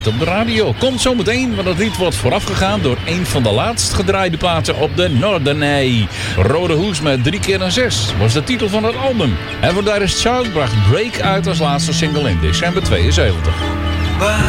Op de radio komt zometeen, want het lied wordt voorafgegaan door een van de laatst gedraaide platen op de Noordzee. Rode Hoes met 3 keer een 6 was de titel van het album. En voor Darius Child bracht Break uit als laatste single in december 72.